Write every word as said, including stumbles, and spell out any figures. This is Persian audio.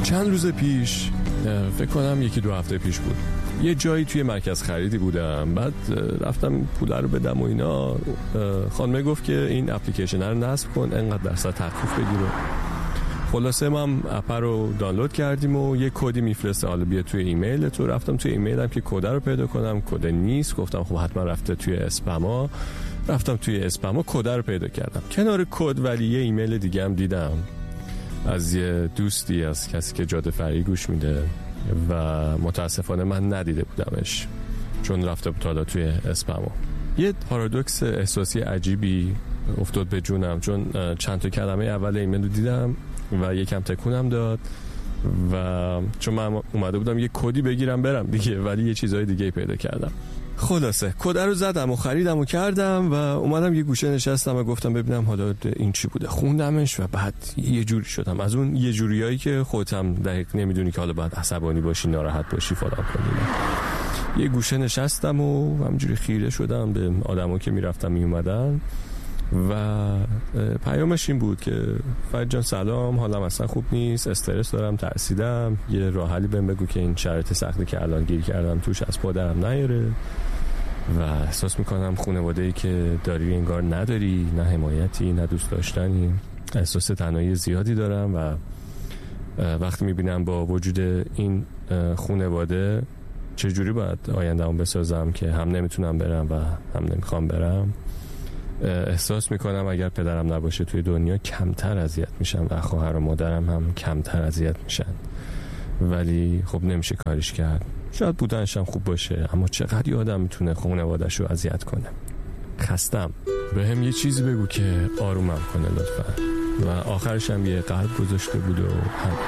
چند روز پیش، فکر کنم یکی دو هفته پیش بود، یه جایی توی مرکز خریدی بودم. بعد رفتم پول رو بدم و اینا. خانمه گفت که این اپلیکیشن رو نصب کن، انقدر درصد تخفیف بگیره. خلاصه ما هم اپ رو دانلود کردیم و یه کدی میفرسته، حالا بیا توی ایمیل تو. رفتم توی ایمیلم که کد رو پیدا کنم، کد نیست. گفتم خب حتما رفته توی اسپما. رفتم توی اسپما، کد رو پیدا کردم. کنار کد ولی یه ایمیل دیگه هم دیدم از یه دوستی، از کسی که جاده فرعی گوش میده و متاسفانه من ندیده بودمش چون رفته بود حالا توی اسپما. یه پارادوکس احساسی عجیبی افتاد به جونم، چون چند تا کلمه اول ایمیل رو دیدم و یکم تکونم داد و چون من اومده بودم یه کدی بگیرم برم دیگه، ولی یه چیزای دیگه پیدا کردم. خلاصه کد رو زدم و خریدم و کردم و اومدم یه گوشه نشستم و گفتم ببینم حالا این چی بوده. خوندمش و بعد یه جوری شدم، از اون یه جوریایی که خودت هم دقیق نمیدونی که حالا باید عصبانی باشی، ناراحت باشی، فلان کنی. یه گوشه نشستم و همجوری خیره شدم به آدما که میرفتم میومدن و پیامش این بود که فرید جان سلام، حالم اصلا خوب نیست، استرس دارم، ترسیدم، یه راه حلی بهم بگو که این شرایط سختی که الان گیر کردم توش از پادرم نیاره و احساس میکنم خانواده‌ای که داری انگار نداری، نه حمایتی نه دوست داشتنی، احساس تنهایی زیادی دارم و وقتی میبینم با وجود این خانواده چجوری باید آینده‌ام بسازم که هم نمیتونم برم و هم نمیخوام برم. احساس میکنم اگر پدرم نباشه توی دنیا کمتر اذیت میشم و خواهر و مادرم هم کمتر اذیت میشن، ولی خب نمیشه کاریش کرد. شاید بودنش هم خوب باشه، اما چقدر یه آدم میتونه خانواده‌اش رو اذیت کنه. خستم، به هم یه چیزی بگو که آرومم کنه لطفا. و آخرش هم یه قلب گذاشته بود و هم